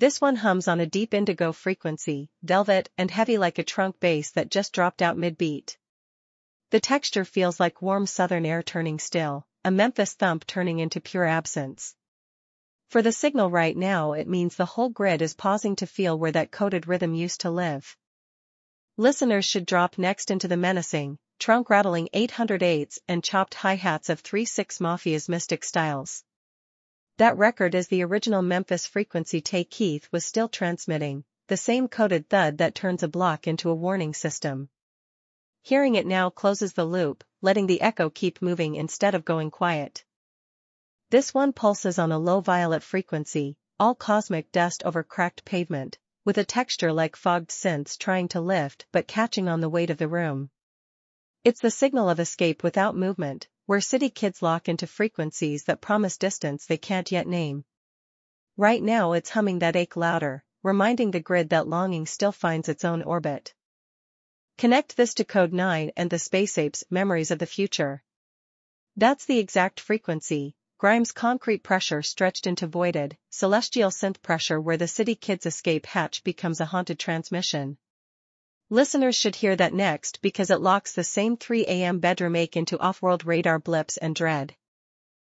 This one hums on a deep indigo frequency, velvet and heavy like a trunk bass that just dropped out mid-beat. The texture feels like warm southern air turning still, a Memphis thump turning into pure absence. For the signal right now, it means the whole grid is pausing to feel where that coded rhythm used to live. Listeners should drop next into the menacing, trunk-rattling 808s and chopped hi-hats of 3-6 Mafia's Mystic Styles. That record is the original Memphis frequency Tay Keith was still transmitting, the same coded thud that turns a block into a warning system. Hearing it now closes the loop, letting the echo keep moving instead of going quiet. This one pulses on a low violet frequency, all cosmic dust over cracked pavement, with a texture like fogged synths trying to lift but catching on the weight of the room. It's the signal of escape without movement, where city kids lock into frequencies that promise distance they can't yet name. Right now it's humming that ache louder, reminding the grid that longing still finds its own orbit. Connect this to Code 9 and the Space Apes' Memories of the Future. That's the exact frequency, Grimes' concrete pressure stretched into voided, celestial synth pressure where the city kids' escape hatch becomes a haunted transmission. Listeners should hear that next because it locks the same 3 a.m. bedroom ache into off-world radar blips and dread.